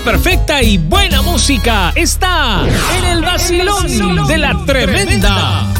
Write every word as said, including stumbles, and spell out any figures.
Perfecta y buena música está en el vacilón de la tremenda.